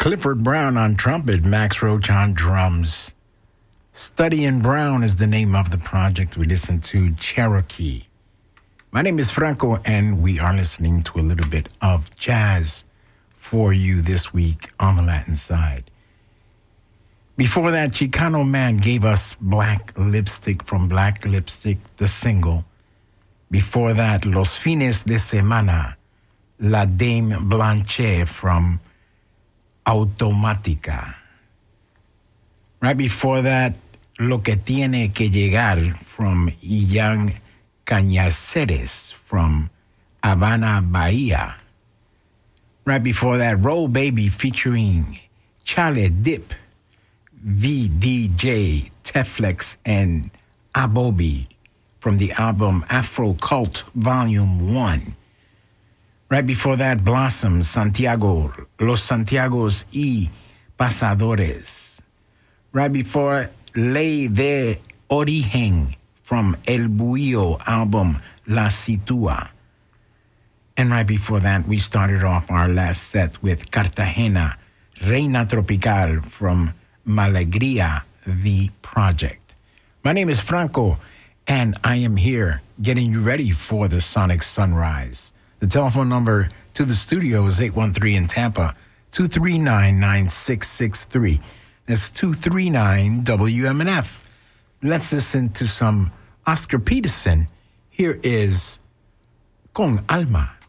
Clifford Brown on trumpet, Max Roach on drums. Studying Brown is the name of the project. We listen to Cherokee. My name is Franco, and we are listening to a little bit of jazz for you this week on the Latin side. Before that, Chicano Man gave us Black Lipstick from Black Lipstick, the single. Before that, Los Fines de Semana, La Dame Blanche from Automática. Right before that, Lo que tiene que llegar from Ian Cañaceres from Havana, Bahia. Right before that, Roll Baby featuring Chale Dip, VDJ, Teflex, and Abobi from the album Afro Cult Volume 1. Right before that, Blossom, Santiago, Los Santiagos y Pasadores. Right before, Ley de Origen from El Buillo album La Situa. And right before that, we started off our last set with Cartagena, Reina Tropical from Malegria, the project. My name is Franco, and I am here getting you ready for the Sonic Sunrise. The telephone number to the studio is 813 in Tampa, 239-9663. That's 239-WMNF. Let's listen to some Oscar Peterson. Here is Con Alma.